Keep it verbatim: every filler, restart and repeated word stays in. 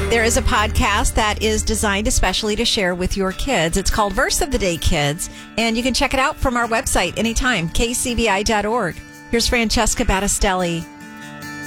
There is a podcast that is designed especially to share with your kids. It's called Verse of the Day Kids, and you can check it out from our website anytime, k c b i dot org. Here's Francesca Battistelli.